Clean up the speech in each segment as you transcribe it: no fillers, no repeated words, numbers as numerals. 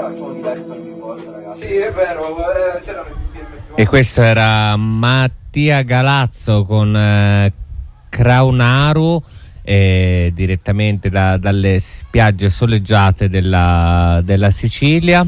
Sì, è vero, c'erano E questo era Mattia Galazzo con Craunaru, direttamente dalle spiagge soleggiate della Sicilia.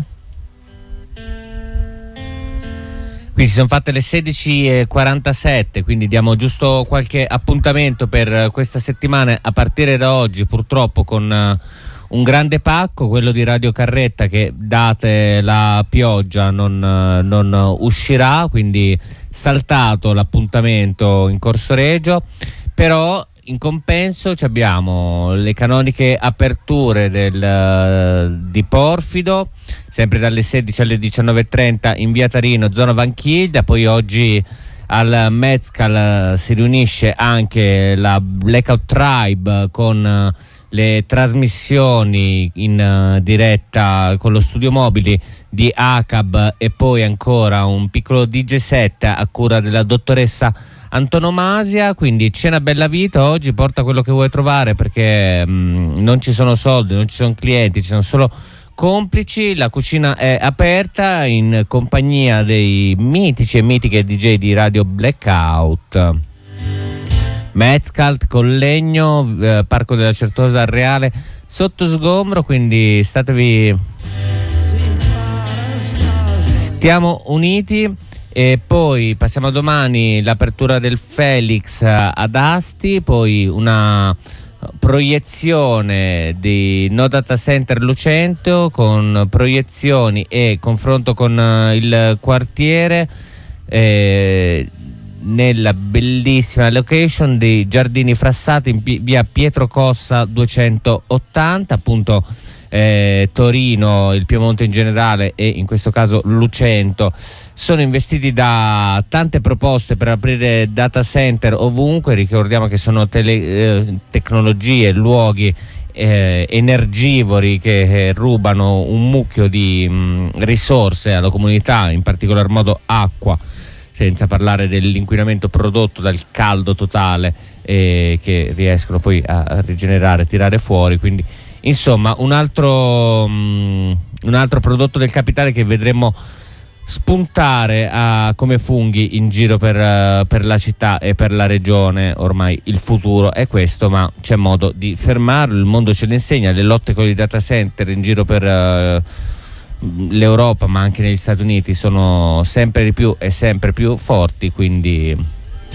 Qui si sono fatte le 16:47, quindi diamo giusto qualche appuntamento per questa settimana a partire da oggi, purtroppo con un grande pacco, quello di Radio Carretta, che date la pioggia non uscirà, quindi saltato l'appuntamento in Corso Regio. Però in compenso abbiamo le canoniche aperture di Porfido, sempre dalle 16 alle 19:30 in via Tarino, zona Vanchiglia. Poi oggi al Mezcal si riunisce anche la Blackout Tribe con le trasmissioni in diretta con lo studio mobili di ACAB, e poi ancora un piccolo DJ set a cura della dottoressa Antonomasia. Quindi cena bella vita oggi, porta quello che vuoi trovare, perché non ci sono soldi, non ci sono clienti, ci sono solo complici. La cucina è aperta in compagnia dei mitici e mitiche DJ di Radio Blackout. Mezcalt, Collegno, Parco della Certosa Reale sotto sgombro, quindi stiamo uniti. E poi passiamo a domani, l'apertura del Felix ad Asti, poi una proiezione di No Data Center Lucento con proiezioni e confronto con il quartiere nella bellissima location di Giardini Frassati in via Pietro Cossa 280, appunto. Torino, il Piemonte in generale e in questo caso Lucento sono investiti da tante proposte per aprire data center ovunque. Ricordiamo che sono tecnologie, luoghi energivori che rubano un mucchio di risorse alla comunità, in particolar modo acqua, senza parlare dell'inquinamento prodotto dal caldo totale, che riescono poi a rigenerare, tirare fuori. Quindi insomma un altro prodotto del capitale che vedremo spuntare come funghi in giro per la città e per la regione. Ormai il futuro è questo, ma c'è modo di fermarlo, il mondo ce l'insegna. Le lotte con i data center in giro per l'Europa, ma anche negli Stati Uniti, sono sempre di più e sempre più forti, quindi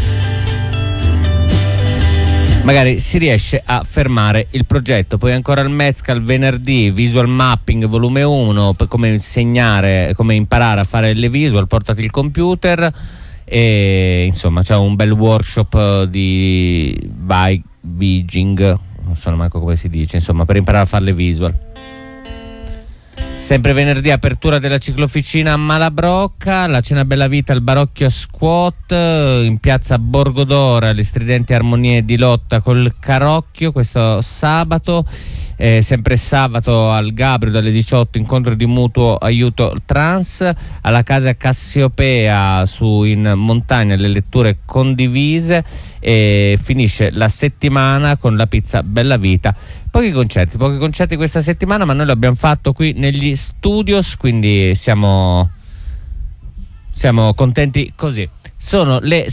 magari si riesce a fermare il progetto. Poi ancora il Mezcal venerdì, Visual Mapping volume 1, come imparare a fare le visual, portati il computer, e insomma c'è un bel workshop di Viging, non so manco come si dice, insomma, per imparare a fare le visual. Sempre venerdì apertura della ciclofficina a Malabrocca, la cena bella vita al Barocchio Squat in piazza Borgodora, le stridenti armonie di lotta col Carocchio questo sabato. Sempre sabato al Gabrio dalle 18 incontro di mutuo aiuto trans, alla casa Cassiopea in montagna le letture condivise, e finisce la settimana con la pizza bella vita. Pochi concerti questa settimana, ma noi l'abbiamo fatto qui negli studios, quindi siamo contenti così. Sono le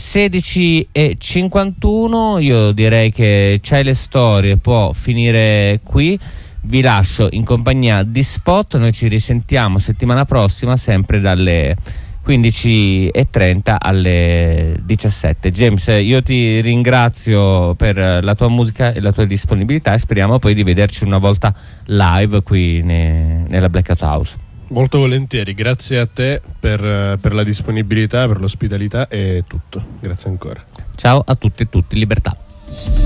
16:51, io direi che C'hai le storie può finire qui. Vi lascio in compagnia di Spot, noi ci risentiamo settimana prossima sempre dalle 15:30 alle 17. James, io ti ringrazio per la tua musica e la tua disponibilità, e speriamo poi di vederci una volta live qui nella Blackout House. Molto volentieri, grazie a te per la disponibilità, per l'ospitalità e tutto. Grazie ancora. Ciao a tutti e tutti, libertà.